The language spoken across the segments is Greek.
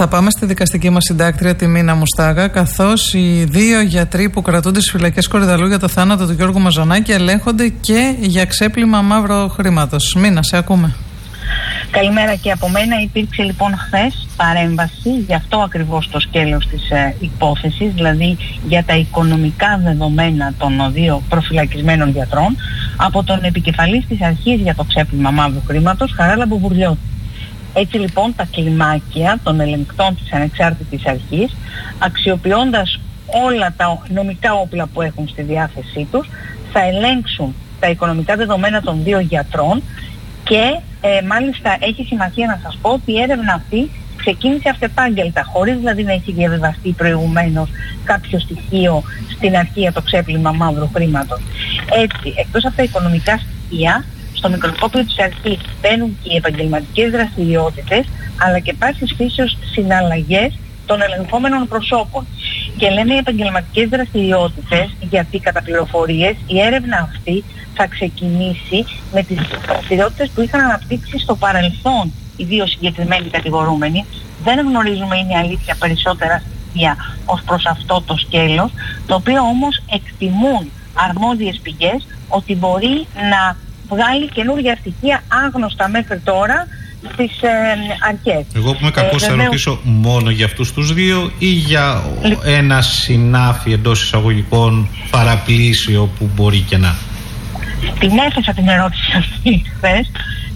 Θα πάμε στη δικαστική μας συντάκτρια, τη Μίνα Μουστάγα, καθώς οι 2 γιατροί που κρατούνται στις φυλακές Κορυδαλού για το θάνατο του Γιώργου Μαζονάκη ελέγχονται και για ξέπλυμα μαύρου χρήματος. Μίνα, σε ακούμε. Καλημέρα και από μένα. Υπήρξε λοιπόν χθες παρέμβαση για αυτό ακριβώς το σκέλος της υπόθεσης, δηλαδή για τα οικονομικά δεδομένα των 2 προφυλακισμένων γιατρών, από τον επικεφαλής της αρχής για το ξέπλυμα μαύρου χρήματος, Χαράλαμπο Βουρλιώτη. Έτσι λοιπόν τα κλιμάκια των ελεγκτών της ανεξάρτητης αρχής, αξιοποιώντας όλα τα νομικά όπλα που έχουν στη διάθεσή τους, θα ελέγξουν τα οικονομικά δεδομένα των 2 γιατρών και μάλιστα έχει σημασία να σας πω ότι η έρευνα αυτή ξεκίνησε αυτεπάγγελτα, χωρίς δηλαδή να έχει διαβιβαστεί προηγουμένως κάποιο στοιχείο στην αρχή για το ξέπλυμα μαύρου χρήματος. Έτσι, εκτός από τα οικονομικά στοιχεία, στο μικροσκόπιο της αρχής μπαίνουν και οι επαγγελματικές δραστηριότητες, αλλά και πάσης φύσεως συναλλαγές των ελεγχόμενων προσώπων. Και λέμε οι επαγγελματικές δραστηριότητες, γιατί κατά πληροφορίες η έρευνα αυτή θα ξεκινήσει με τις δραστηριότητες που είχαν αναπτύξει στο παρελθόν οι 2 συγκεκριμένοι κατηγορούμενοι. Δεν γνωρίζουμε, είναι αλήθεια, περισσότερα στοιχεία ως προς αυτό το σκέλος, το οποίο όμως εκτιμούν αρμόδιες πηγές ότι μπορεί να βγάλει καινούργια στοιχεία άγνωστα μέχρι τώρα στις αρχές. Εγώ που είμαι κακός θα ρωτήσω μόνο για αυτούς τους 2 ή για ένα συνάφι εντός εισαγωγικών παραπλήσιο που μπορεί και να. Την έθεσα την ερώτηση αυτή χθες,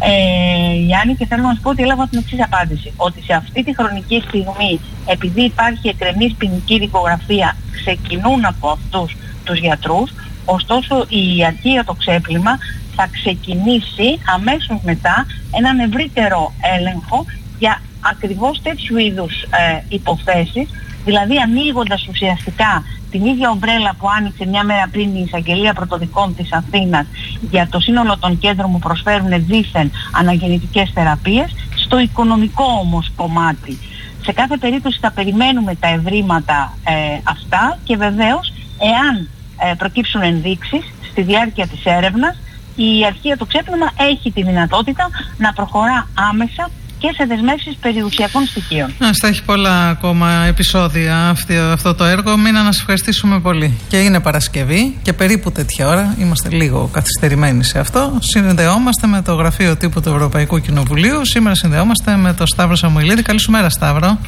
Γιάννη, και θέλω να σου πω ότι έλαβα την εξής απάντηση. Ότι σε αυτή τη χρονική στιγμή, επειδή υπάρχει εκκρεμής ποινική δικογραφία, ξεκινούν από αυτούς τους γιατρούς, ωστόσο η αρχή για το ξέπλυμα θα ξεκινήσει αμέσως μετά έναν ευρύτερο έλεγχο για ακριβώς τέτοιου είδους υποθέσεις, δηλαδή ανοίγοντας ουσιαστικά την ίδια ομπρέλα που άνοιξε μια μέρα πριν η Εισαγγελία Πρωτοδικών της Αθήνας για το σύνολο των κέντρων που προσφέρουν δήθεν αναγεννητικές θεραπείες, στο οικονομικό όμως κομμάτι. Σε κάθε περίπτωση θα περιμένουμε τα ευρήματα αυτά και βεβαίως εάν προκύψουν ενδείξεις στη διάρκεια της έρευνας, η αρχή για το ξέπλυμα έχει τη δυνατότητα να προχωρά άμεσα και σε δεσμεύσεις περιουσιακών στοιχείων. Θα έχει πολλά ακόμα επεισόδια αυτό το έργο. Μίνα, να σας ευχαριστήσουμε πολύ. Και είναι Παρασκευή και περίπου τέτοια ώρα, είμαστε λίγο καθυστερημένοι σε αυτό. Συνδεόμαστε με το Γραφείο Τύπου του Ευρωπαϊκού Κοινοβουλίου. Σήμερα συνδεόμαστε με τον Σταύρο Σαμουηλίδη. Καλή σου μέρα, Σταύρο.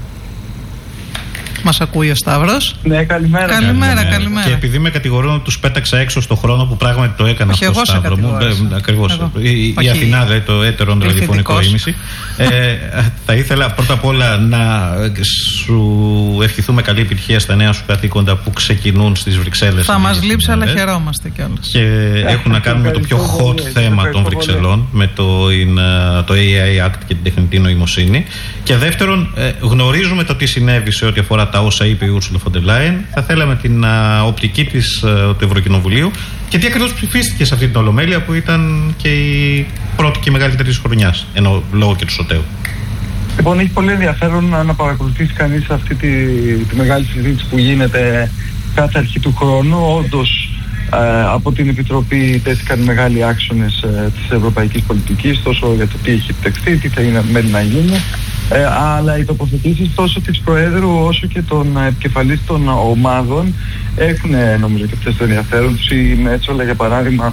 Μας ακούει ο Σταύρος. Ναι, καλημέρα. Καλημέρα. Και επειδή με κατηγορούν ότι τους πέταξα έξω στον χρόνο που πράγματι το έκανα αυτό, Σταύρο μου. Ακριβώς. Η Αθηνά, το έτερον ραδιοφωνικό ήμιση. Θα ήθελα πρώτα απ' όλα να σου ευχηθούμε καλή επιτυχία στα νέα σου καθήκοντα που ξεκινούν στις Βρυξέλλες. Θα μας λείψει, αλλά χαιρόμαστε κιόλας. Και έχουν να κάνουν με το πιο hot θέμα των Βρυξελών, με το AI Act και την τεχνητή νοημοσύνη. Και δεύτερον, γνωρίζουμε το τι συνέβη σε ό,τι αφορά τα όσα είπε η Ursula von der Leyen. Θα θέλαμε την οπτική της του Ευρωκοινοβουλίου και τι ακριβώς ψηφίστηκε σε αυτή την Ολομέλεια που ήταν και η πρώτη και η μεγαλύτερη της χρονιάς, ενώ λόγω και του Σωτέου. Λοιπόν, έχει πολύ ενδιαφέρον να παρακολουθήσει κανείς αυτή τη μεγάλη συζήτηση που γίνεται κάθε αρχή του χρόνου. Όντως, από την Επιτροπή τέθηκαν μεγάλοι άξονες της ευρωπαϊκής πολιτικής, τόσο για το τι έχει επιτευχθεί, τι θα μένει να γίνει, αλλά οι τοποθετήσεις τόσο της Προέδρου όσο και των επικεφαλής των ομάδων έχουν, νομίζω, και αυτές το ενδιαφέρον τους. Η Μέτσολα, για παράδειγμα,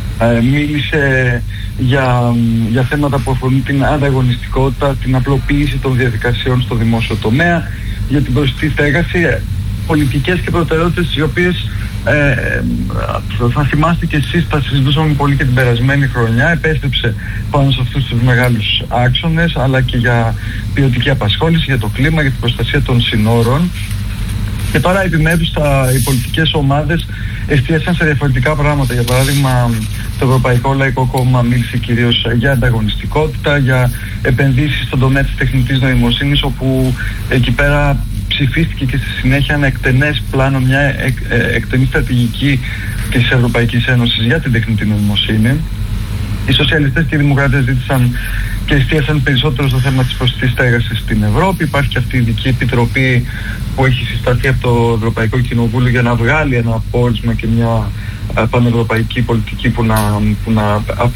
μίλησε για θέματα που αφορούν την ανταγωνιστικότητα, την απλοποίηση των διαδικασιών στο δημόσιο τομέα, για την προσιτή στέγαση, πολιτικές και προτεραιότητες οι οποίες θα θυμάστε και εσείς, τα συζητούσαμε πολύ και την περασμένη χρονιά. Επέστρεψε πάνω σε αυτούς τους μεγάλους άξονες, αλλά και για ποιοτική απασχόληση, για το κλίμα, για την προστασία των συνόρων. Και τώρα επιμέρους οι πολιτικές ομάδες εστίασαν σε διαφορετικά πράγματα. Για παράδειγμα, το Ευρωπαϊκό Λαϊκό Κόμμα μίλησε κυρίως για ανταγωνιστικότητα, για επενδύσεις στον τομέα της τεχνητής νοημοσύνης, όπου εκεί πέρα ψηφίστηκε και στη συνέχεια ένα εκτενές πλάνο, μια εκτενή στρατηγική της Ευρωπαϊκής Ένωσης για την τεχνητή νοημοσύνη. Οι σοσιαλιστές και οι δημοκράτες ζήτησαν και εστίασαν περισσότερο στο θέμα της προσιτής στέγασης στην Ευρώπη. Υπάρχει και αυτή η ειδική επιτροπή που έχει συσταθεί από το Ευρωπαϊκό Κοινοβούλιο για να βγάλει ένα πόρισμα και μια πανευρωπαϊκή πολιτική που να